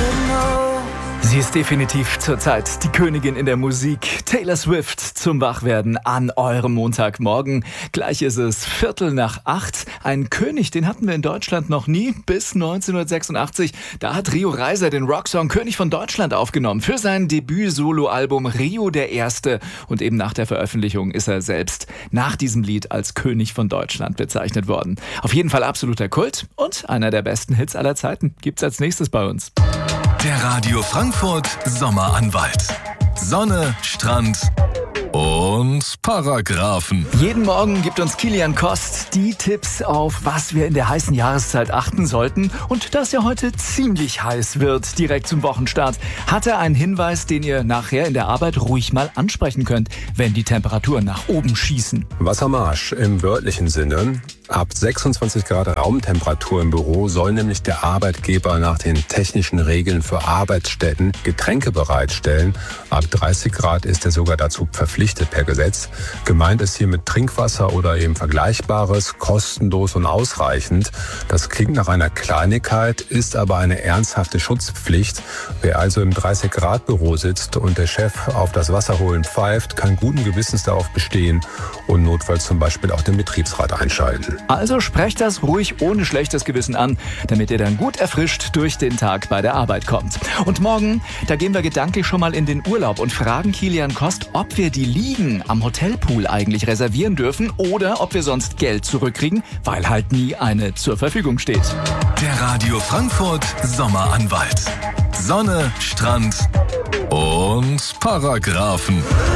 Sie ist definitiv zurzeit die Königin in der Musik. Taylor Swift zum Wachwerden an eurem Montagmorgen. Gleich ist es 7:45. Ein König, den hatten wir in Deutschland noch nie, bis 1986. Da hat Rio Reiser den Rocksong König von Deutschland aufgenommen für sein Debüt-Solo-Album Rio der Erste. Und eben nach der Veröffentlichung ist er selbst nach diesem Lied als König von Deutschland bezeichnet worden. Auf jeden Fall absoluter Kult und einer der besten Hits aller Zeiten. Gibt's als nächstes bei uns. Der Radio Frankfurt Sommeranwalt. Sonne, Strand und Paragraphen. Jeden Morgen gibt uns Kilian Kost die Tipps auf, was wir in der heißen Jahreszeit achten sollten. Und da es ja heute ziemlich heiß wird, direkt zum Wochenstart, hat er einen Hinweis, den ihr nachher in der Arbeit ruhig mal ansprechen könnt, wenn die Temperaturen nach oben schießen. Wassermarsch im wörtlichen Sinne. Ab 26 Grad Raumtemperatur im Büro soll nämlich der Arbeitgeber nach den technischen Regeln für Arbeitsstätten Getränke bereitstellen. Ab 30 Grad ist er sogar dazu verpflichtet per Gesetz. Gemeint ist hier mit Trinkwasser oder eben Vergleichbares, kostenlos und ausreichend. Das klingt nach einer Kleinigkeit, ist aber eine ernsthafte Schutzpflicht. Wer also im 30 Grad Büro sitzt und der Chef auf das Wasserholen pfeift, kann guten Gewissens darauf bestehen und notfalls zum Beispiel auch den Betriebsrat einschalten. Also sprecht das ruhig ohne schlechtes Gewissen an, damit ihr dann gut erfrischt durch den Tag bei der Arbeit kommt. Und morgen, da gehen wir gedanklich schon mal in den Urlaub und fragen Kilian Kost, ob wir die Liegen am Hotelpool eigentlich reservieren dürfen oder ob wir sonst Geld zurückkriegen, weil halt nie eine zur Verfügung steht. Der Radio Frankfurt Sommeranwalt. Sonne, Strand und Paragraphen.